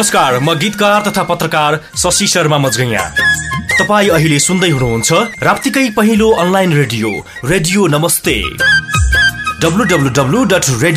नमस्कार, म गीतकार तथा पत्रकार शशि शर्मा मजगैया। तपाईँ अहिले सुन्दै हुनुहुन्छ राप्तीकै पहिलो अनलाइन रेडियो नमस्ते। www.radio